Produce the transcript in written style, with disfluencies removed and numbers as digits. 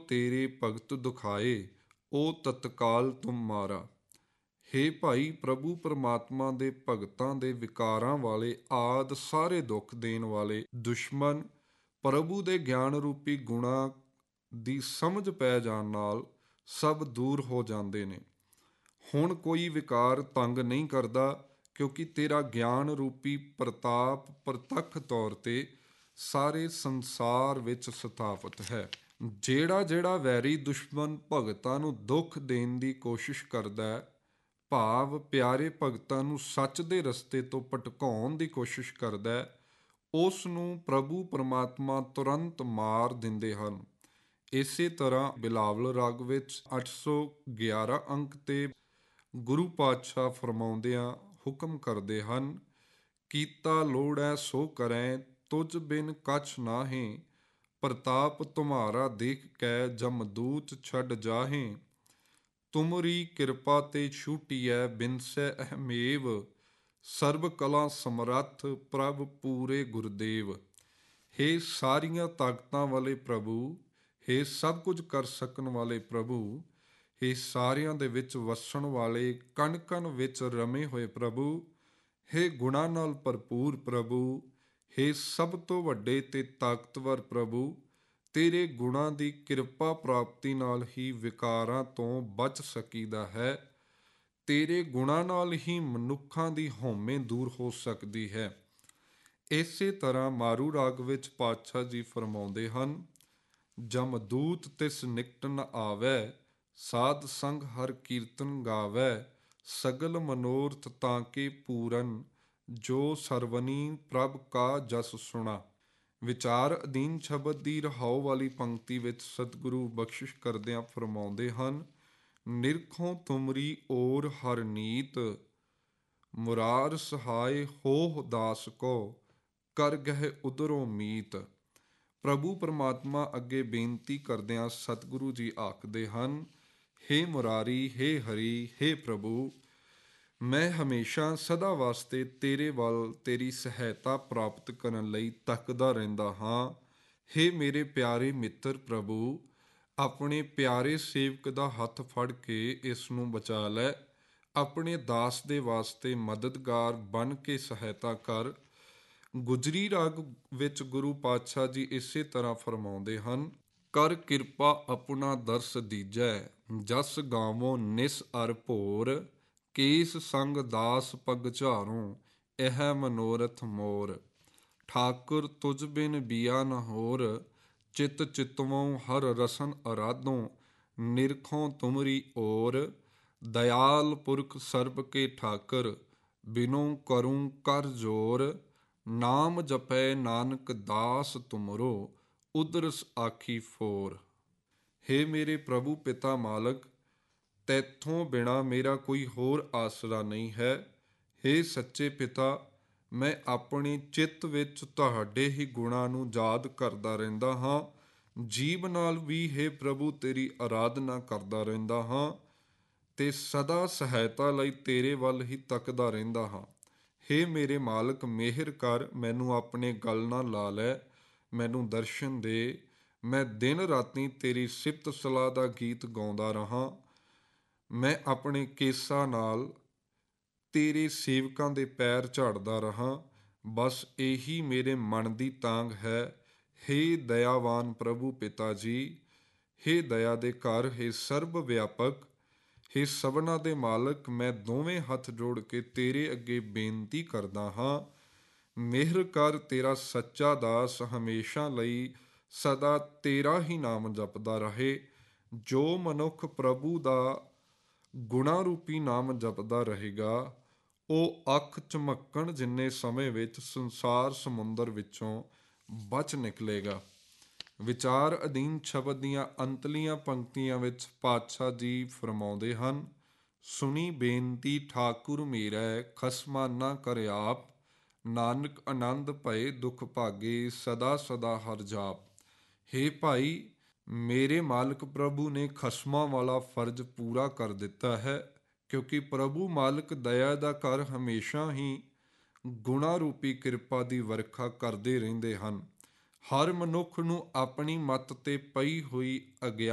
ਤੇਰੇ ਭਗਤ ਦੁਖਾਏ, ਉਹ ਤਤਕਾਲ ਤੁਮ ਮਾਰਾ। ਹੇ ਭਾਈ, ਪ੍ਰਭੂ ਪਰਮਾਤਮਾ ਦੇ ਭਗਤਾਂ ਦੇ ਵਿਕਾਰਾਂ ਵਾਲੇ ਆਦ ਸਾਰੇ ਦੁੱਖ ਦੇਣ ਵਾਲੇ ਦੁਸ਼ਮਣ ਪ੍ਰਭੂ ਦੇ ਗਿਆਨ ਰੂਪੀ ਗੁਣਾਂ ਦੀ ਸਮਝ ਪੈ ਜਾਣ ਨਾਲ ਸਭ ਦੂਰ ਹੋ ਜਾਂਦੇ ਨੇ। ਹੁਣ ਕੋਈ ਵਿਕਾਰ ਤੰਗ ਨਹੀਂ ਕਰਦਾ, ਕਿਉਂਕਿ ਤੇਰਾ ਗਿਆਨ ਰੂਪੀ ਪ੍ਰਤਾਪ ਪ੍ਰਤੱਖ ਤੌਰ ਤੇ ਸਾਰੇ ਸੰਸਾਰ ਵਿੱਚ ਸਥਾਪਿਤ ਹੈ। ਜਿਹੜਾ ਵੈਰੀ ਦੁਸ਼ਮਣ ਭਗਤਾਂ ਨੂੰ ਦੁੱਖ ਦੇਣ ਦੀ ਕੋਸ਼ਿਸ਼ ਕਰਦਾ ਹੈ, ਭਾਵ ਪਿਆਰੇ ਭਗਤਾਂ ਨੂੰ ਸੱਚ ਦੇ ਰਸਤੇ ਤੋਂ ਭਟਕਾਉਣ ਦੀ ਕੋਸ਼ਿਸ਼ ਕਰਦਾ ਹੈ, ਉਸ ਨੂੰ ਪ੍ਰਭੂ ਪਰਮਾਤਮਾ ਤੁਰੰਤ ਮਾਰ ਦਿੰਦੇ ਹਨ। ਇਸੇ ਤਰ੍ਹਾਂ ਬਿਲਾਵਲ ਰਾਗ ਵਿੱਚ 811 ਅੰਕ ਤੇ ਗੁਰੂ ਪਾਤਸ਼ਾਹ ਫਰਮਾਉਂਦਿਆਂ ਹੁਕਮ ਕਰਦੇ ਹਨ, ਕੀਤਾ ਲੋੜੈ ਸੋ ਕਰੈ, ਤੁਝ ਬਿਨ ਕਛ ਨਾਹੀਂ, ਪ੍ਰਤਾਪ ਤੁਮਹਾਰਾ ਦੇਖ ਕੈ, ਜਮਦੂਤ ਛੱਡ ਜਾਹੇ, ਤੁਮਰੀ ਕਿਰਪਾ ਤੇ ਛੂਟੀਐ, ਬਿਨਸੈ ਅਹਮੇਵ, ਸਰਬ ਕਲਾ ਸਮਰੱਥ, ਪ੍ਰਭ ਪੂਰੇ ਗੁਰਦੇਵ। ਹੇ ਸਾਰੀਆਂ ਤਾਕਤਾਂ ਵਾਲੇ ਪ੍ਰਭੂ, ਹੇ ਸਭ ਕੁਝ ਕਰ ਸਕਣ ਵਾਲੇ ਪ੍ਰਭੂ, ਹੇ ਸਾਰਿਆਂ ਦੇ ਵਿੱਚ ਵਸਣ ਵਾਲੇ, ਕਣ ਕਣ ਵਿੱਚ ਰਮੇ ਹੋਏ ਪ੍ਰਭੂ, ਹੇ ਗੁਣਾਂ ਨਾਲ ਭਰਪੂਰ ਪ੍ਰਭੂ, ਹੇ ਸਭ ਤੋਂ ਵੱਡੇ ਤੇ ਤਾਕਤਵਰ ਪ੍ਰਭੂ, ਤੇਰੇ ਗੁਣਾਂ ਦੀ ਕਿਰਪਾ ਪ੍ਰਾਪਤੀ ਨਾਲ ਹੀ ਵਿਕਾਰਾਂ ਤੋਂ ਬਚ ਸਕੀਦਾ ਹੈ। ਤੇਰੇ ਗੁਣਾਂ ਨਾਲ ਹੀ ਮਨੁੱਖਾਂ ਦੀ ਹਉਮੈ ਦੂਰ ਹੋ ਸਕਦੀ ਹੈ। ਇਸੇ ਤਰ੍ਹਾਂ ਮਾਰੂ ਰਾਗ ਵਿੱਚ ਪਾਤਸ਼ਾਹ ਜੀ ਫਰਮਾਉਂਦੇ ਹਨ, ਜਮਦੂਤ ਤਿਸ ਨਿਕਟ ਨ ਆਵੈ, ਸਾਧ ਸੰਗ ਹਰ ਕੀਰਤਨ ਗਾਵੈ, ਸਗਲ ਮਨੋਰਥ ਤਾਂ ਕੇ ਪੂਰਨ, ਜੋ ਸਰਵਣੀ ਪ੍ਰਭ ਕਾ ਜਸ ਸੁਣਾ। ਵਿਚਾਰ ਅਧੀਨ ਸ਼ਬਦ ਦੀ ਰਹਾਉ ਵਾਲੀ ਪੰਕਤੀ ਵਿੱਚ ਸਤਿਗੁਰੂ ਬਖਸ਼ਿਸ਼ ਕਰਦਿਆਂ ਫਰਮਾਉਂਦੇ ਹਨ, ਨਿਰਖੋਂ ਤੁਮਰੀ ਓਰ ਹਰ ਨੀਤ, ਮੁਰਾਰ ਸਹਾਇ ਹੋਹੁ ਦਾਸ ਕੋ, ਕਰ ਗਹਿ ਉਦਰੋਂ ਮੀਤ। ਪ੍ਰਭੂ ਪਰਮਾਤਮਾ ਅੱਗੇ ਬੇਨਤੀ ਕਰਦਿਆਂ ਸਤਿਗੁਰੂ ਜੀ ਆਖਦੇ ਹਨ, ਹੇ ਮੁਰਾਰੀ, ਹੇ ਹਰੀ, ਹੇ ਪ੍ਰਭੂ, ਮੈਂ ਹਮੇਸ਼ਾ ਸਦਾ ਵਾਸਤੇ ਤੇਰੇ ਵੱਲ ਤੇਰੀ ਸਹਾਇਤਾ ਪ੍ਰਾਪਤ ਕਰਨ ਲਈ ਤੱਕਦਾ ਰਹਿੰਦਾ ਹਾਂ। ਹੇ ਮੇਰੇ ਪਿਆਰੇ ਮਿੱਤਰ ਪ੍ਰਭੂ, ਆਪਣੇ ਪਿਆਰੇ ਸੇਵਕ ਦਾ ਹੱਥ ਫੜ ਕੇ ਇਸ ਨੂੰ ਬਚਾ ਲੈ, ਆਪਣੇ ਦਾਸ ਦੇ ਵਾਸਤੇ ਮਦਦਗਾਰ ਬਣ ਕੇ ਸਹਾਇਤਾ ਕਰ। ਗੁਜਰੀ ਰਾਗ ਵਿੱਚ ਗੁਰੂ ਪਾਤਸ਼ਾਹ ਜੀ ਇਸੇ ਤਰ੍ਹਾਂ ਫਰਮਾਉਂਦੇ ਹਨ, ਕਰ ਕਿਰਪਾ ਆਪਣਾ ਦਰਸ ਦੀਜੈ, ਜਸ ਗਾਵੋ ਨਿਸ ਅਰ ਭੋਰ, ਕੇਸ ਸੰਗ ਦਾਸ ਪਗ ਝਾਰੋਂ, ਇਹ ਮਨੋਰਥ ਮੋਰ। ਠਾਕੁਰ ਤੁਝ ਬਿਨ ਬੀਆ ਨ ਹੋਰ, ਚਿਤ ਚਿਤਵੋਂ ਹਰ ਰਸਨ ਅਰਾਧੋਂ, ਨਿਰਖੋਂ ਤੁਮਰੀ ਓਰ, ਦਇਆਲ ਪੁਰਖ ਸਰਬ ਕੇ ਠਾਕਰ, ਬਿਨੋਂ ਕਰੂੰ ਕਰ ਜੋਰ, ਨਾਮ ਜਪੈ ਨਾਨਕ ਦਾਸ ਤੁਮਰੋ, ਉਦਰਸ ਆਖੀ ਫੋਰ। ਹੇ ਮੇਰੇ ਪ੍ਰਭੂ ਪਿਤਾ ਮਾਲਕ, ਤੈਥੋਂ ਬਿਨਾਂ ਮੇਰਾ ਕੋਈ ਹੋਰ ਆਸਰਾ ਨਹੀਂ ਹੈ। ਹੇ ਸੱਚੇ ਪਿਤਾ, ਮੈਂ ਆਪਣੇ ਚਿੱਤ ਵਿੱਚ ਤੁਹਾਡੇ ਹੀ ਗੁਣਾਂ ਨੂੰ ਯਾਦ ਕਰਦਾ ਰਹਿੰਦਾ ਹਾਂ, ਜੀਭ ਨਾਲ ਵੀ ਹੇ ਪ੍ਰਭੂ ਤੇਰੀ ਆਰਾਧਨਾ ਕਰਦਾ ਰਹਿੰਦਾ ਹਾਂ, ਤੇ ਸਦਾ ਸਹਾਇਤਾ ਲਈ ਤੇਰੇ ਵੱਲ ਹੀ ਤੱਕਦਾ ਰਹਿੰਦਾ ਹਾਂ। ਹੇ ਮੇਰੇ ਮਾਲਕ, ਮਿਹਰ ਕਰ, ਮੈਨੂੰ ਆਪਣੇ ਗਲ ਨਾਲ ਲਾ ਲੈ, ਮੈਨੂੰ ਦਰਸ਼ਨ ਦੇ, ਮੈਂ ਦਿਨ ਰਾਤੀ ਤੇਰੀ ਸਿਫਤ ਸਲਾਹ ਦਾ ਗੀਤ ਗਾਉਂਦਾ ਰਹਾਂ। ਮੈਂ ਆਪਣੇ ਕੇਸਾਂ ਨਾਲ ਤੇਰੇ ਸੇਵਕਾਂ ਦੇ ਪੈਰ ਝਾੜਦਾ ਰਹਾਂ, ਬਸ ਇਹੀ ਮੇਰੇ ਮਨ ਦੀ ਤਾਂਘ ਹੈ। ਹੇ ਦਇਆਵਾਨ ਪ੍ਰਭੂ ਪਿਤਾ ਜੀ, ਹੇ ਦਇਆ ਦੇ ਘਰ, ਹੇ ਸਰਬ ਵਿਆਪਕ, ਹੇ ਸਭਨਾਂ ਦੇ ਮਾਲਕ, ਮੈਂ ਦੋਵੇਂ ਹੱਥ ਜੋੜ ਕੇ ਤੇਰੇ ਅੱਗੇ ਬੇਨਤੀ ਕਰਦਾ ਹਾਂ, ਮਿਹਰ ਕਰ, ਤੇਰਾ ਸੱਚਾ ਦਾਸ ਹਮੇਸ਼ਾ ਲਈ ਸਦਾ ਤੇਰਾ ਹੀ ਨਾਮ ਜਪਦਾ ਰਹੇ। ਜੋ ਮਨੁੱਖ ਪ੍ਰਭੂ ਦਾ ਗੁਣਾ ਰੂਪੀ ਨਾਮ ਜਪਦਾ ਰਹੇਗਾ, ਉਹ ਅੱਖ ਝਮੱਕਣ ਜਿੰਨੇ ਸਮੇਂ ਵਿੱਚ ਸੰਸਾਰ ਸਮੁੰਦਰ ਵਿੱਚੋਂ ਬਚ ਨਿਕਲੇਗਾ। ਵਿਚਾਰ ਅਧੀਨ ਸ਼ਬਦ ਦੀਆਂ ਅੰਤਲੀਆਂ ਪੰਕਤੀਆਂ ਵਿੱਚ ਪਾਤਸ਼ਾਹ ਜੀ ਫਰਮਾਉਂਦੇ ਹਨ, ਸੁਣੀ ਬੇਨਤੀ ਠਾਕੁਰ ਮੇਰੈ, ਖਸਮਾ ਨਾ ਕਰ ਆਪ, ਨਾਨਕ ਆਨੰਦ ਭਏ ਦੁਖ ਭਾਗੇ, ਸਦਾ ਸਦਾ ਹਰਿ ਜਾਪ। ਹੇ ਭਾਈ, ਮੇਰੇ ਮਾਲਕ ਪ੍ਰਭੂ ਨੇ ਖਸਮਾਂ ਵਾਲਾ ਫਰਜ਼ ਪੂਰਾ ਕਰ ਦਿੱਤਾ ਹੈ, ਕਿਉਂਕਿ ਪ੍ਰਭੂ ਮਾਲਕ ਦਇਆ ਦਾ ਘਰ ਹਮੇਸ਼ਾ ਹੀ ਗੁਣਾ ਰੂਪੀ ਕਿਰਪਾ ਦੀ ਵਰਖਾ ਕਰਦੇ ਰਹਿੰਦੇ ਹਨ। ਹਰ ਮਨੁੱਖ ਨੂੰ ਆਪਣੀ ਮੱਤ ਤੇ ਪਈ ਹੋਈ ਅਗਿਆਨ